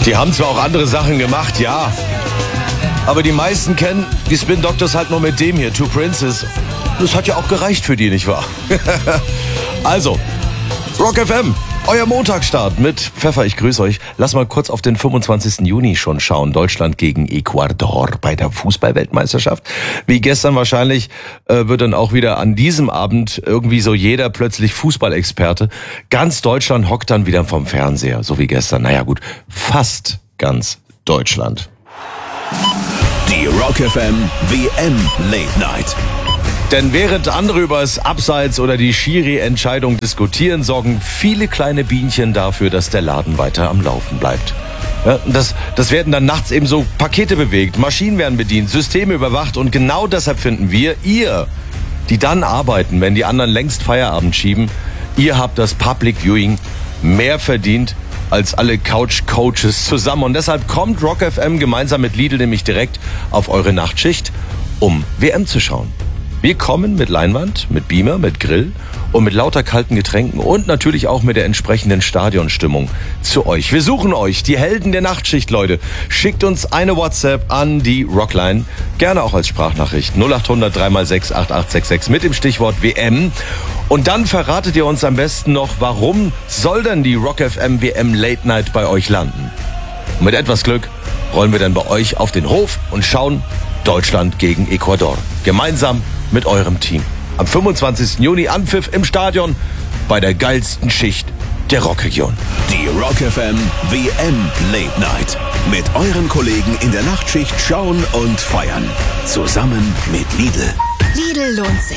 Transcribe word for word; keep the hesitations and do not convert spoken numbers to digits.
Die haben zwar auch andere Sachen gemacht, ja. Aber die meisten kennen die Spin Doctors halt nur mit dem hier, Two Princes. Das hat ja auch gereicht für die, nicht wahr? Also, Rock F M, euer Montagsstart mit Pfeffer, ich grüße euch. Lass mal kurz auf den fünfundzwanzigsten Juni schon schauen. Deutschland gegen Ecuador bei der Fußball-Weltmeisterschaft. Wie gestern wahrscheinlich äh, wird dann auch wieder an diesem Abend irgendwie so jeder plötzlich Fußballexperte. Ganz Deutschland hockt dann wieder vom Fernseher, so wie gestern. Naja gut, fast ganz Deutschland. Die Rock F M W M Late Night. Denn während andere über das Abseits oder die Schiri-Entscheidung diskutieren, sorgen viele kleine Bienchen dafür, dass der Laden weiter am Laufen bleibt. Ja, das, das werden dann nachts eben so Pakete bewegt, Maschinen werden bedient, Systeme überwacht und genau deshalb finden wir, ihr, die dann arbeiten, wenn die anderen längst Feierabend schieben, ihr habt das Public Viewing mehr verdient als alle Couch-Coaches zusammen. Und deshalb kommt Rock F M gemeinsam mit Lidl nämlich direkt auf eure Nachtschicht, um W M zu schauen. Wir kommen mit Leinwand, mit Beamer, mit Grill und mit lauter kalten Getränken und natürlich auch mit der entsprechenden Stadionstimmung zu euch. Wir suchen euch, die Helden der Nachtschicht, Leute. Schickt uns eine WhatsApp an die Rockline, gerne auch als Sprachnachricht null acht hundert drei mal sechs acht acht sechs sechs mit dem Stichwort W M. Und dann verratet ihr uns am besten noch, warum soll denn die Rock F M W M Late Night bei euch landen? Und mit etwas Glück rollen wir dann bei euch auf den Hof und schauen Deutschland gegen Ecuador. Gemeinsam mit eurem Team. Am fünfundzwanzigsten Juni Anpfiff im Stadion bei der geilsten Schicht der Rockregion. Die Rock F M W M Late Night. Mit euren Kollegen in der Nachtschicht schauen und feiern. Zusammen mit Lidl. Lidl lohnt sich.